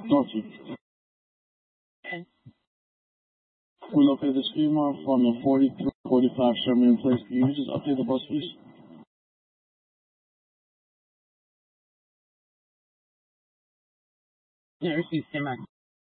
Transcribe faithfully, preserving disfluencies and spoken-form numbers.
Northie. Okay. We located the skid mark from the forty through forty-five Sherman in place. Can you just update the bus, please? Yeah, received semi.